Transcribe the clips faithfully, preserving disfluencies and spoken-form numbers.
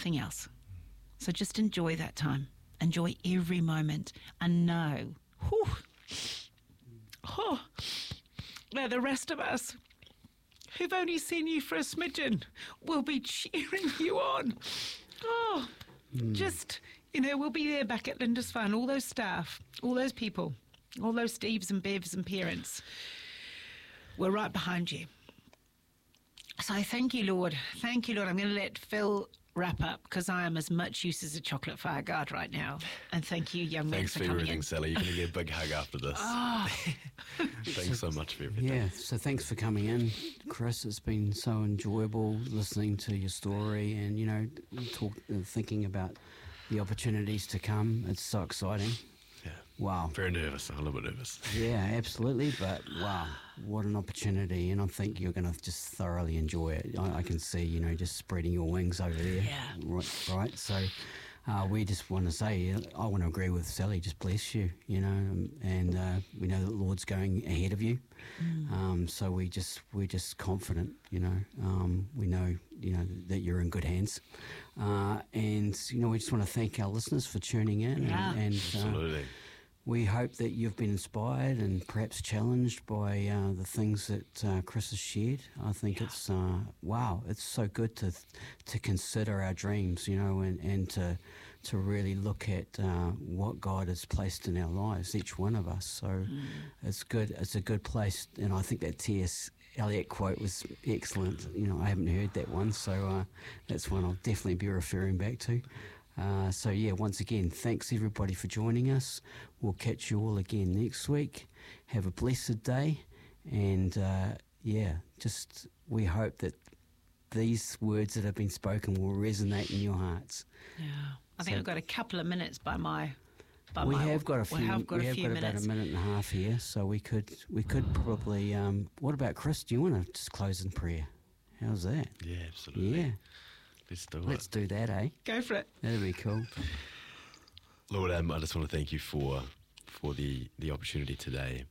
nothing else. So just enjoy that time. Enjoy every moment and know, whew, oh, that the rest of us who've only seen you for a smidgen will be cheering you on. Oh, mm. just, you know, we'll be there back at Lindisfarne, all those staff, all those people, all those Steves and Bevs and parents. We're right behind you. So thank you, Lord. Thank you, Lord. I'm going to let Phil wrap up because I am as much use as a chocolate fireguard right now. And thank you, young man, Thanks for for coming everything, in. Sally. You're going to get a big hug after this. Oh. Thanks so much for everything. Yeah, so thanks for coming in, Chris. It's been so enjoyable listening to your story and, you know, talk, uh, thinking about the opportunities to come. It's so exciting. Yeah. Wow. Very nervous. I'm a little bit nervous. Yeah, absolutely. But wow, what an opportunity. And I think you're going to just thoroughly enjoy it. I, I can see, you know, just spreading your wings over there. Yeah. Right. right? So uh, we just want to say, I want to agree with Sally, just bless you, you know, and uh, we know that the Lord's going ahead of you. Mm. Um, so we just, we're just confident, you know, um, we know, you know, that you're in good hands. Uh, and, you know, we just want to thank our listeners for tuning in. Yeah. And, and Absolutely. Uh, we hope that you've been inspired and perhaps challenged by uh, the things that uh, Chris has shared. I think yeah. it's, uh, wow, it's so good to to consider our dreams, you know, and, and to to really look at uh, what God has placed in our lives, each one of us. So mm. it's good. It's a good place. And I think that T S Eliot quote was excellent. You know, I haven't heard that one, so uh, that's one I'll definitely be referring back to. Uh, so, yeah, once again, thanks everybody for joining us. We'll catch you all again next week. Have a blessed day. And, uh, yeah, just we hope that these words that have been spoken will resonate in your hearts. Yeah. I think so, I've got a couple of minutes by my... By we my, have got a few. We have got, we a have few got minutes. about a minute and a half here, so we could we could probably... Um, what about Chris? Do you want to just close in prayer? How's that? Yeah, absolutely. Yeah. Let's do it. Let's do that, eh? Go for it. That'd be cool. Lord, um, I just want to thank you for for the, the opportunity today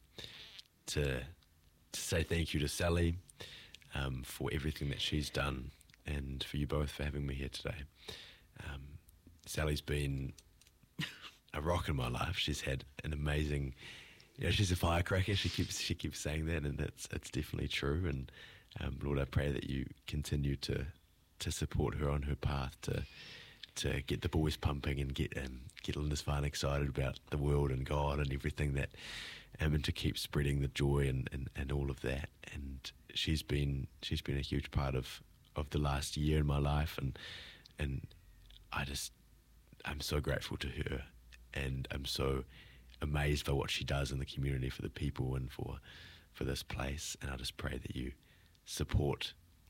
to to say thank you to Sally um, for everything that she's done, and for you both for having me here today. Um, Sally's been a rock in my life. She's had an amazing, you know, she's a firecracker. She keeps she keeps saying that, and that's it's definitely true. And um, Lord, I pray that you continue to to support her on her path to to get the boys pumping and get um, get Lindisfarne excited about the world and God and everything that, um, and to keep spreading the joy and, and, and all of that. And she's been she's been a huge part of, of the last year in my life, and and I just I'm so grateful to her, and I'm so amazed by what she does in the community for the people and for for this place. And I just pray that you support.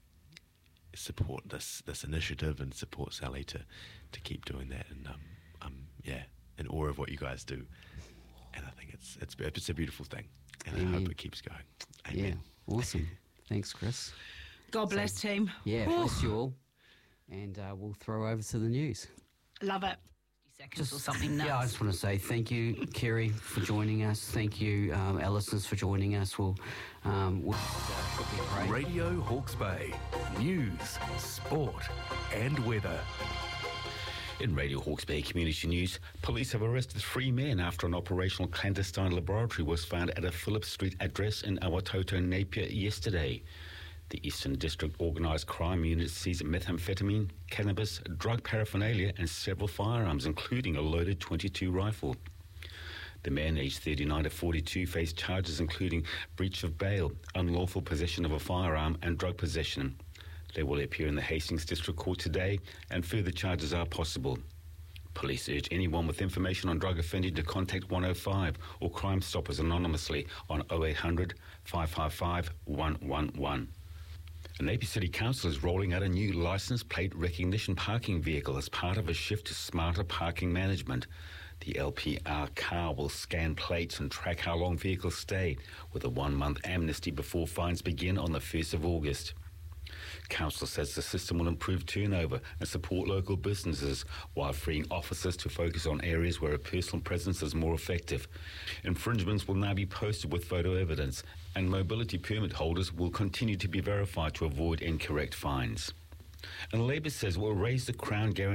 support this this initiative and support Sally to, to keep doing that, and um, I'm yeah in awe of what you guys do, and I think it's it's it's a beautiful thing, and Amen. I hope it keeps going. Amen. Yeah, awesome. Thanks, Chris. God bless, so, team. Yeah, bless you all, and uh, we'll throw over to the news. Love it. Seconds or something nuts. Yeah, I just want to say thank you, Kerry, for joining us. Thank you, um, our listeners, for joining us. We'll, um, we'll uh, Radio Hawke's Bay. News, sport and weather. In Radio Hawke's Bay Community News, police have arrested three men after an operational clandestine laboratory was found at a Phillips Street address in Awatoto, Napier yesterday. The Eastern District Organised Crime Unit seized methamphetamine, cannabis, drug paraphernalia and several firearms, including a loaded twenty-two rifle. The men, aged thirty-nine to forty-two, face charges including breach of bail, unlawful possession of a firearm and drug possession. They will appear in the Hastings District Court today, and further charges are possible. Police urge anyone with information on drug offending to contact one oh five or Crime Stoppers anonymously on oh eight hundred, five five five, one one one. Napier City Council is rolling out a new licence plate recognition parking vehicle as part of a shift to smarter parking management. The L P R car will scan plates and track how long vehicles stay, with a one-month amnesty before fines begin on the first of August. Council says the system will improve turnover and support local businesses while freeing officers to focus on areas where a personal presence is more effective. Infringements will now be posted with photo evidence, and mobility permit holders will continue to be verified to avoid incorrect fines. And Labour says it will raise the Crown guarantee